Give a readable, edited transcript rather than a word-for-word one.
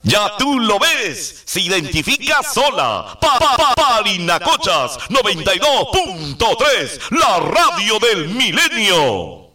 Ya tú lo ves, se identifica sola. Parinacochas 92.3, la radio del milenio.